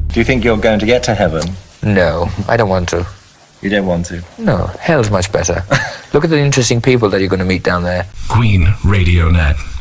Do you think you're going to get to heaven? No, I don't want to. You don't want to? No, hell's much better. Look at the interesting people that you're going to meet down there. Queen Radio Net.